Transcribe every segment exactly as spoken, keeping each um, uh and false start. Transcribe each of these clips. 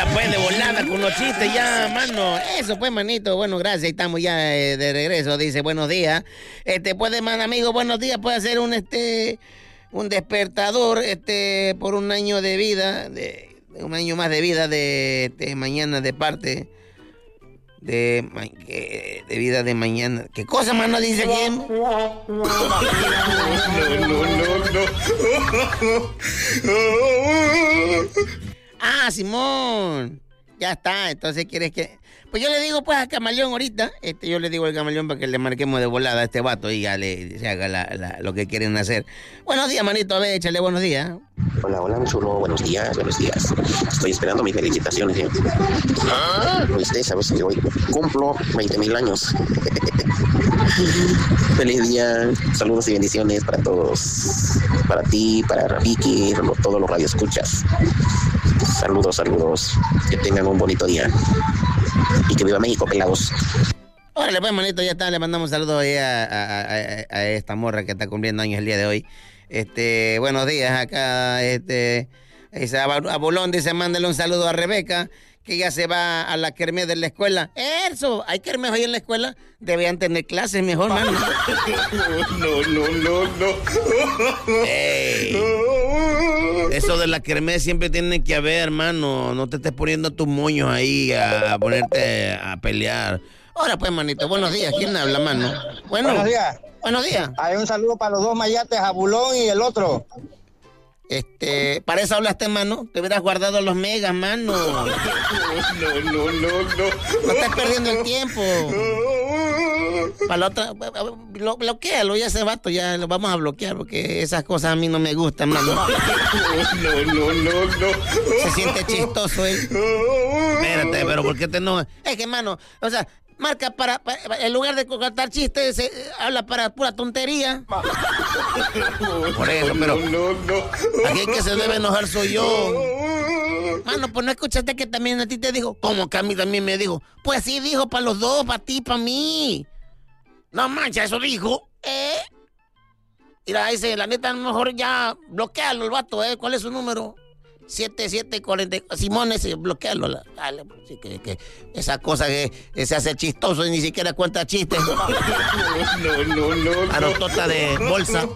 Ahora pues de volada con los chistes ya, mano. Eso pues, manito. Bueno, gracias. Ahí estamos ya eh, de regreso. Dice, buenos días. Este, puede, man, amigo, buenos días. Puede hacer un este un despertador este por un año de vida, de, de un año más de vida de, de mañana de parte de, de vida de mañana. ¿Qué cosa, mano? Dice quién. No, no, no, no. Ah, Simón. Ya está, entonces quieres que... Pues yo le digo pues a Camaleón ahorita, este, yo le digo al Camaleón para que le marquemos de volada a este vato y ya le se haga la, la, lo que quieren hacer. Buenos días, manito, a ver, échale buenos días. Hola, hola, mi chulo, buenos días, buenos días. Estoy esperando mis felicitaciones, ¿eh? ¿Ah? Usted sabe que hoy cumplo veinte mil años. Feliz día, saludos y bendiciones para todos. Para ti, para Vicky, todos los radioescuchas. Saludos, saludos. Que tengan un bonito día. Y que viva México, pelados. Órale, pues, manito, ya está. Le mandamos saludos ahí a, a, a, a esta morra que está cumpliendo años el día de hoy. Este, buenos días, acá, este, dice, a Bolón dice, mándale un saludo a Rebeca, que ya se va a la kermés de la escuela. Eso, hay kermés hoy en la escuela, deberían tener clases mejor, mano. No, no, no, no. Ey, eso de la kermés siempre tiene que haber, hermano. No te estés poniendo tus moños ahí a, a ponerte a pelear. Ahora pues, manito, buenos días. ¿Quién habla, mano? Bueno, buenos días. Buenos días. Hay un saludo para los dos mayates, Abulón y el otro. Este, para eso hablaste, mano. Te hubieras guardado los megas, mano. No, no, no, no. No estás perdiendo el tiempo. Para la otra, blo, bloquealo, ya ese vato, ya lo vamos a bloquear, porque esas cosas a mí no me gustan, mano. No, no, no, no. Se siente chistoso él. Espérate, pero ¿por qué te enojas? Es que, mano, o sea, marca para, para en lugar de contar chistes, eh, habla para pura tontería. Por eso, pero no, no. aquí el que se debe enojar soy yo. Mano, pues no escuchaste que también a ti te dijo. ¿Cómo que a mí también me dijo? Pues sí dijo, para los dos, para ti, para mí. No mancha, eso dijo. ¿Eh? Mira, dice, la neta, a lo mejor ya bloquealo el vato, ¿eh? ¿Cuál es su número? siete siete cuarenta Simón, ese, bloquealo. Dale, sí, que, que esa cosa que, que se hace chistoso y ni siquiera cuenta chistes. No, no, no. Arotota de bolsa.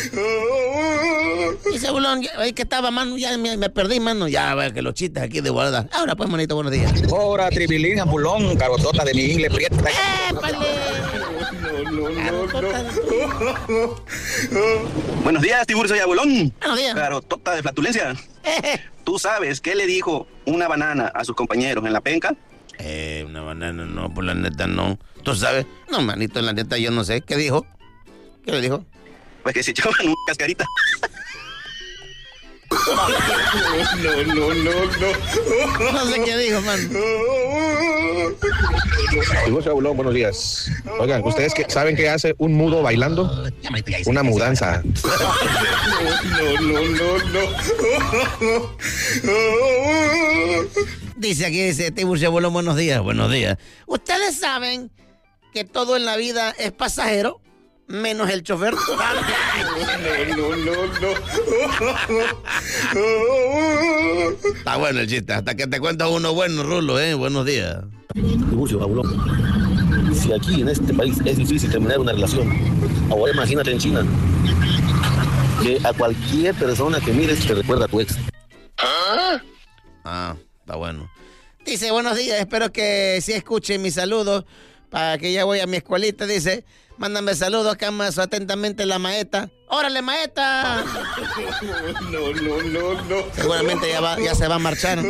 Dice Bulón, ahí que estaba, mano, ya me, me perdí, mano. Ya, vaya que los chistes aquí de volada. Ahora pues, manito, buenos días. Ahora, Tribilín, Bulón, carotota de mi ingle prieta. ¡Épale! No, no, no, no. Buenos días, Tiburcio y Abulón. Buenos días. Carotota de flatulencia. ¿Tú sabes qué le dijo una banana a sus compañeros en la penca? Eh, una banana no, por la neta no. ¿Tú sabes? No, manito, la neta yo no sé. ¿Qué dijo? ¿Qué le dijo? Pues que se echaban una cascarita. No, no, no, no. No sé qué dijo, man. Tiburcio Abulón, buenos días. Oigan, ¿ustedes que saben qué hace un mudo bailando? Una mudanza. No, no, no, no. Dice aquí, dice Tiburcio Abulón, buenos días, buenos días. ¿Ustedes saben que todo en la vida es pasajero? Menos el chofer. No, no, no, no. Está bueno el chiste, hasta que te cuentas uno bueno, Rulo, ¿eh? Buenos días. Tiburcio, Abulón, si aquí en este país es difícil terminar una relación, ahora imagínate en China, que a cualquier persona que mires te recuerda a tu ex. Ah, ah, está bueno. Dice, buenos días, espero que sí escuchen mis saludos, para que ya voy a mi escuelita, dice, mándame saludos, acá más atentamente la maestra. ¡Órale, maestra! No, no, no, no. Seguramente ya, va, ya se va a marchar.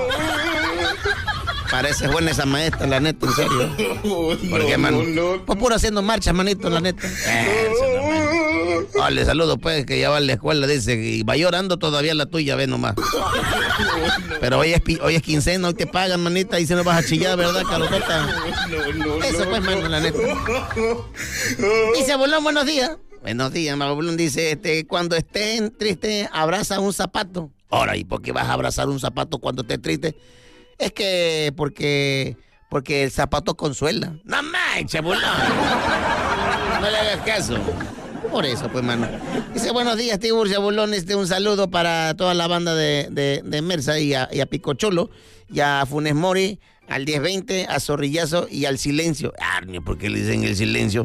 Parece buena esa maestra, la neta, en serio. ¿Por qué, mano? No, no. Pues puro haciendo marchas, manito, la neta. Vale, saludos, pues, que ya va a la escuela, dice, y va llorando todavía la tuya, ve nomás. Pero hoy es, hoy es quincena, hoy te pagan, manita, y si no vas a chillar, ¿verdad, calotota? No, no, Eso, pues, mano, la neta. Dice, Bolón, buenos días. Buenos días, Bolón dice, este, cuando estén triste, abraza un zapato. Ahora, ¿y por qué vas a abrazar un zapato cuando estés triste? Es que, porque, porque el zapato consuela. No manches, Bolón. No le hagas caso. Por eso, pues, mano. Dice, buenos días, Tiburcio Bulón. Este, un saludo para toda la banda de, de, de Mersa y a, y a Picocholo, y a Funes Mori, al diez veinte, a Zorrillazo y al Silencio. Arnio, ¿por qué le dicen el Silencio?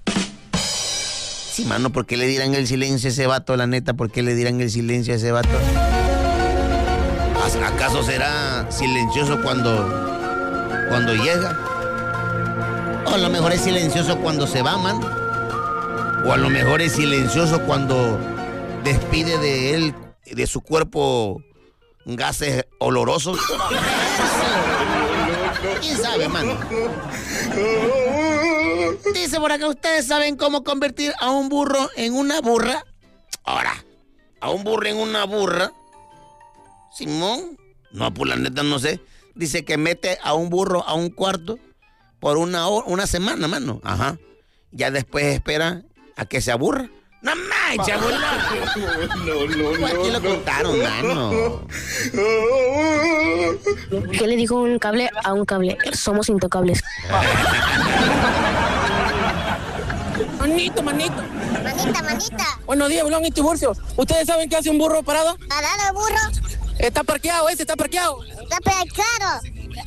Sí, mano, ¿por qué le dirán el silencio a ese vato, la neta? ¿Por qué le dirán el silencio a ese vato? ¿Acaso será silencioso cuando, cuando llega? O a lo mejor es silencioso cuando se va, man. O a lo mejor es silencioso cuando despide de él, de su cuerpo, gases olorosos. ¿Quién sabe, man? Dice por acá, ¿ustedes saben cómo convertir a un burro en una burra? Ahora, ¿a un burro en una burra? ¿Simón? No, pues la neta no sé. Dice que mete a un burro a un cuarto por una hora, una semana, mano. Ajá. Ya después espera a que se aburra. ¡No manches, abuelo! No, no, no. Aquí lo contaron, mano. ¿Qué le dijo un cable a un cable? Somos intocables. Manito, manito. Manita, manita. Buenos días, Bulón y Tiburcio. ¿Ustedes saben qué hace un burro parado? ¿Parado el burro? Está parqueado, ese está parqueado. Está parqueado.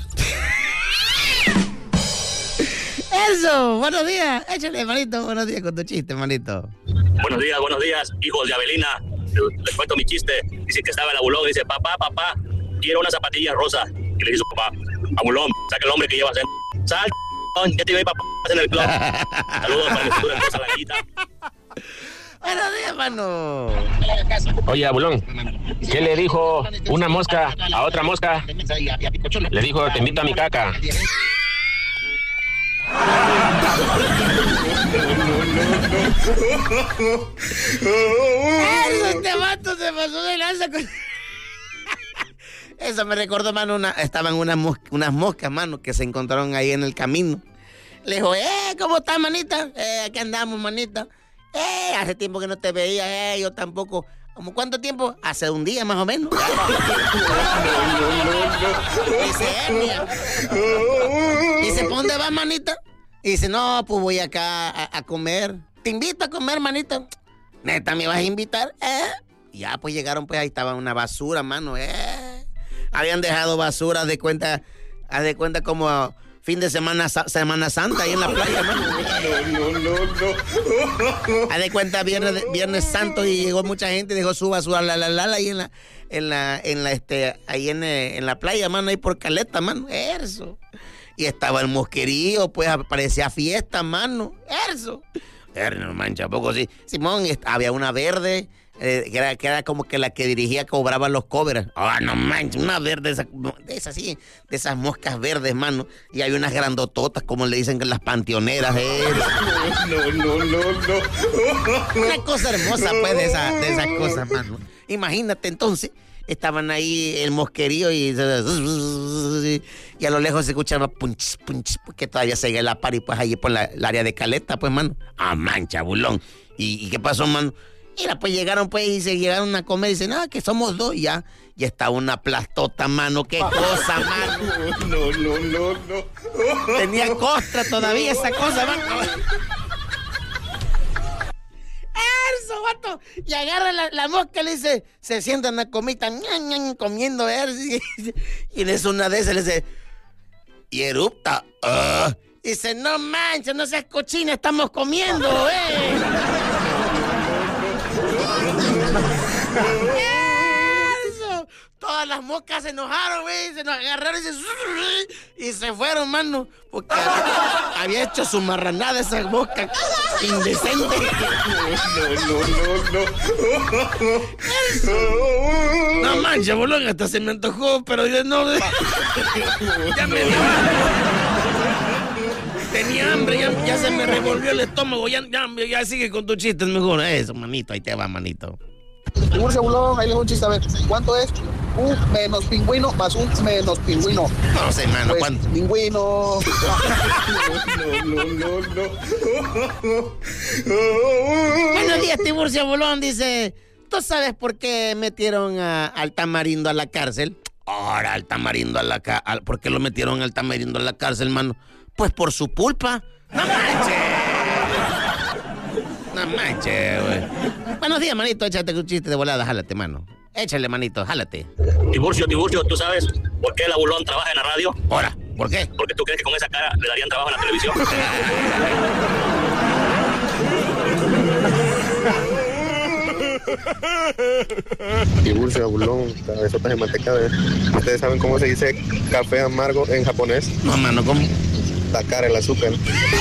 Eso, buenos días. Échale, manito, buenos días con tu chiste, manito. Buenos días, buenos días, hijos de Avelina. Les cuento mi chiste. Dice que estaba el abulón y dice, papá, papá, quiero unas zapatillas rosas. Y le dice su papá, abulón, saca el hombre que llevas en... Sal, ya te veo papá en el club. Saludos para el futuro esposa, la gallita. Buenos días, mano. Oye, abulón, ¿qué le dijo una mosca a otra mosca? Le dijo, te invito a mi caca. Eso, este vato se pasó de lanza con... Eso me recordó, mano, una, estaban unas, mosca, unas moscas, mano, que se encontraron ahí en el camino. Le dijo, eh, ¿cómo estás, manita? Eh, aquí andamos, manita. Eh, hace tiempo que no te veía, eh, yo tampoco. ¿Cómo cuánto tiempo? Hace un día, más o menos. Dice, eh, mía. Dice, ¿por dónde vas, manita? Y dice, no, pues voy acá a, a comer. Te invito a comer, manita. ¿Neta me vas a invitar? ¿Eh? Ya, pues llegaron, pues ahí estaba una basura, mano. ¿Eh? Habían dejado basura, haz de cuenta, haz de cuenta como fin de semana, Semana Santa ahí en la playa, mano. No, no, no, no. Haz de cuenta viernes, viernes Santo y llegó mucha gente y dejó su basura, la, la, la, la, ahí en la, en la, en la, este, ahí en, en la playa, mano, ahí por Caleta, mano. Eso. Y estaba el mosquerío, pues parecía fiesta, mano. Eso. No mancha, poco sí. Simón, había una verde, eh, que, era, que era como que la que dirigía, cobraba los covers. Ah, oh, no manches, una verde, esa, de esas sí, de esas moscas verdes, mano. Y hay unas grandototas, como le dicen, las panteoneras. Eh. No, no, no, no. Una cosa hermosa, pues, de, esa, de esas cosas, mano. Imagínate, entonces, estaban ahí el mosquerío y, y a lo lejos se escuchaba punch, punch, porque todavía seguía la pari, pues, ahí por la, el área de Caleta, pues, mano. Ah, mancha, bulón. ¿Y, ¿Y qué pasó, mano? Mira, pues llegaron, pues, y se llegaron a comer y dicen, ah, que somos dos, y ya. Y estaba una plastota, mano, qué cosa, mano. No, no, no, no. Tenía costra todavía esa cosa, mano. Eso, vato. Y agarra la, la mosca, le dice, se sientan a comita, ñan, ñan, comiendo, ¿eh? Y en eso una de esas le dice, y erupta. Uh. Dice, no manches, no seas cochina, estamos comiendo, ¿eh? Eso. Todas las moscas se enojaron, güey, se nos agarraron y se, y se fueron, mano, porque había, había hecho su marranada esa mosca indecente. No, no, no, no. No manches, bolón, hasta se me antojó, pero yo no. Ya me dio tenía hambre, ya, ya se me revolvió el estómago, ya, ya, ya sigue con tus chistes mejor. Eso, manito, ahí te va, manito. Tiburcio Bulón, ahí le doy un chiste, a ver, ¿cuánto es un menos pingüino más un menos pingüino? No sé, mano, pues, ¿cuánto? Pingüino. No, no, no, no. Buenos días, Tiburcio Bulón, dice, ¿tú sabes por qué metieron a, al Tamarindo a la cárcel? Ahora, al Tamarindo a la cárcel, ¿por qué lo metieron al Tamarindo a la cárcel, mano? Pues por su pulpa. ¡No manches! No manches, güey. Buenos días, manito. Échate un chiste de volada. Jálate, mano. Échale, manito. Jálate. Tiburcio, Tiburcio, ¿tú sabes por qué el abulón trabaja en la radio? Ahora, ¿por qué? Porque tú crees que con esa cara le darían trabajo en la televisión. Tiburcio, abulón, cabezotas de mantecada. ¿Ustedes saben cómo se dice café amargo en japonés? No, mano, ¿cómo? Sacar el azúcar.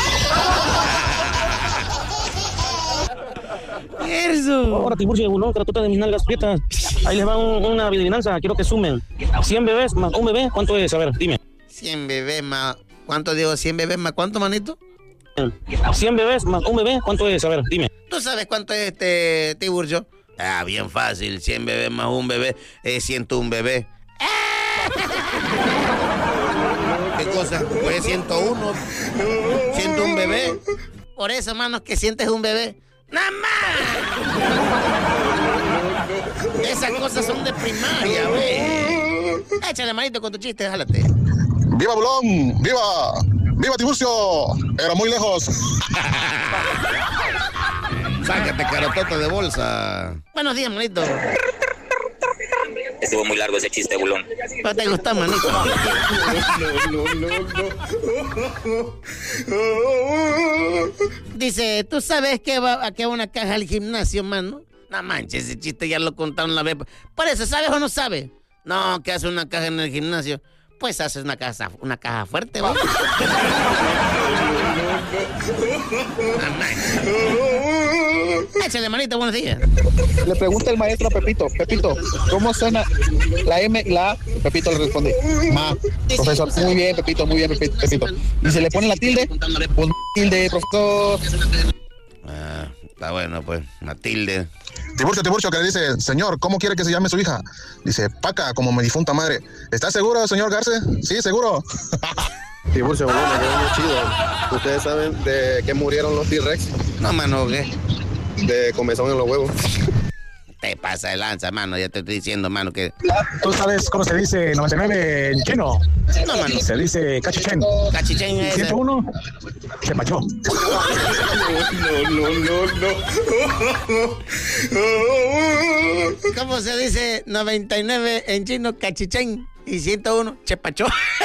Eso. Ahora, Tiburcio y abulón, caratuta de mis nalgas prietas. Ahí les va un, una adivinanza, quiero que sumen. cien bebés más un bebé, ¿cuánto es? A ver, dime. cien bebés más... ¿Cuánto digo? ¿cien bebés más cuánto, manito? cien bebés más un bebé, ¿cuánto es? A ver, dime. ¿Tú sabes cuánto es este Tiburcio? Ah, bien fácil. cien bebés más un bebé es ciento uno bebé. ¿Qué cosa? Pues ciento uno. ciento uno bebé. Por eso, manos, que sientes un bebé. ¡Nada más! Esas cosas son de primaria, güey. Échale, manito, con tu chiste, jálate. ¡Viva Bulón! ¡Viva! ¡Viva Tiburcio! Era muy lejos. Sácate, carotota de bolsa. Buenos días, manito. Estuvo muy largo ese chiste, Bulón. ¿No te gusta, manito? No, no, no, no. Dice, ¿tú sabes que va a que va una caja al gimnasio, mano? No manches, ese chiste ya lo contaron una vez. Por eso, ¿sabes o no sabes? No, que hace una caja en el gimnasio. Pues haces una caja, una caja fuerte, ¿va? No manches. Échale, manito, buenos días. Le pregunta el maestro a Pepito, Pepito, ¿cómo suena la M y la A? Pepito le responde, ma. Profesor, muy bien, Pepito, muy bien, Pepito. Pepito. Y se le pone la tilde, pues tilde, profesor. Ah, está bueno, pues, Matilde. Tiburcio, Tiburcio, que le dice, señor, ¿cómo quiere que se llame su hija? Dice, Paca, como mi difunta madre. ¿Está seguro, señor Garce? Sí, seguro. Tiburcio, bueno, me quedó muy chido. ¿Ustedes saben de qué murieron los T-Rex? No, mano, ¿qué? De comezón en los huevos. Te pasa de lanza, mano, ya te estoy diciendo, mano, que... ¿Tú sabes cómo se dice noventa y nueve en chino? No, mano. Se dice cachichen. Cachichen es... ciento uno, se pachó. No, no, no, no. ¿Cómo se dice noventa y nueve en chino? Cachichen. Y ciento uno, chepachó.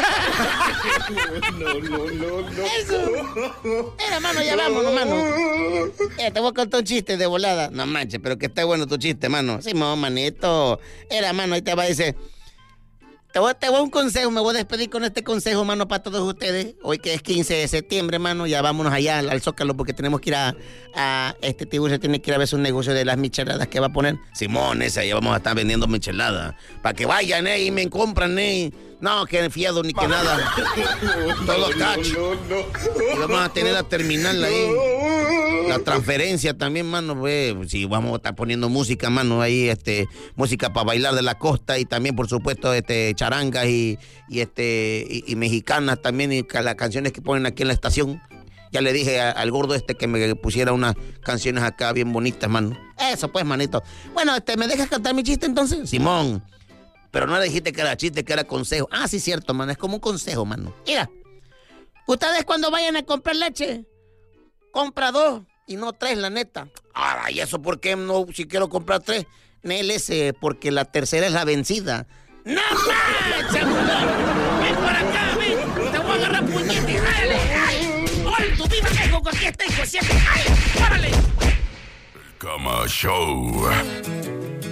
No, no, no, no. Eso. Era, mano, ya vámonos, mano. Eh, te voy a contar un chiste de volada. No manches, pero que está bueno tu chiste, mano. Sí, mo, manito. Era, mano, ahí te va a decir... Te voy, te voy a un consejo, me voy a despedir con este consejo, mano, para todos ustedes. Hoy que es quince de septiembre, mano, ya vámonos allá al, al Zócalo porque tenemos que ir a, a este Tiburcio tiene que ir a ver su negocio de las micheladas que va a poner. Simón, esa, ya vamos a estar vendiendo micheladas. Para que vayan, eh, y me compran, eh. No, que fiado ni que nada. Todo catch. Y vamos a tener la terminal ahí. La transferencia también, mano, pues, si vamos a estar poniendo música, mano, ahí, este, música para bailar de la costa y también, por supuesto, este, charangas y, y este, y, y mexicanas también, y las canciones que ponen aquí en la estación. Ya le dije a, al gordo este que me pusiera unas canciones acá bien bonitas, mano. Eso, pues, manito. Bueno, este, ¿me dejas cantar mi chiste entonces? Simón. Pero no le dijiste que era chiste, que era consejo. Ah, sí, cierto, mano, es como un consejo, mano. Mira, ustedes cuando vayan a comprar leche, compra dos y no tres, la neta. Ah, ¿y eso por qué no? Si quiero comprar tres, Nel ese, porque la tercera es la vencida. ¡No manches, abulón! ¡Ven por acá, ven! ¡Te voy a agarrar puñete! ¡Dale! ¡Ay! ¡Ay, tu viva dejo con aquí está, hijo! ¡Ay! ¡Órale! Cama Show.